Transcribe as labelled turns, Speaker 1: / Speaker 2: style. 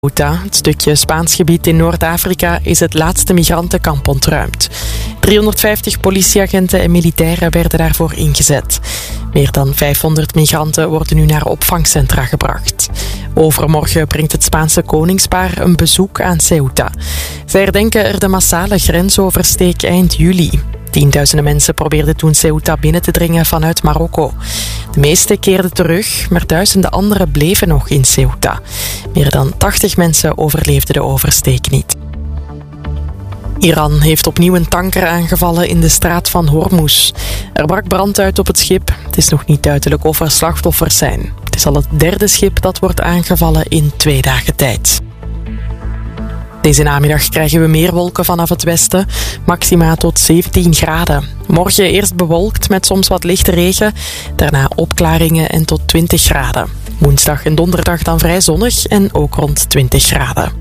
Speaker 1: Ceuta, het stukje Spaans gebied in Noord-Afrika, is het laatste migrantenkamp ontruimd. 350 politieagenten en militairen werden daarvoor ingezet. Meer dan 500 migranten worden nu naar opvangcentra gebracht. Overmorgen brengt het Spaanse koningspaar een bezoek aan Ceuta. Zij herdenken er de massale grensoversteek eind juli. Tienduizenden mensen probeerden toen Ceuta binnen te dringen vanuit Marokko. De meesten keerden terug, maar duizenden anderen bleven nog in Ceuta. Meer dan 80 mensen overleefden de oversteek niet. Iran heeft opnieuw een tanker aangevallen in de straat van Hormuz. Er brak brand uit op het schip. Het is nog niet duidelijk of er slachtoffers zijn. Het is al het derde schip dat wordt aangevallen in 2 dagen tijd. Deze namiddag krijgen we meer wolken vanaf het westen, maxima tot 17 graden. Morgen eerst bewolkt met soms wat lichte regen, daarna opklaringen en tot 20 graden. Woensdag en donderdag dan vrij zonnig en ook rond 20 graden.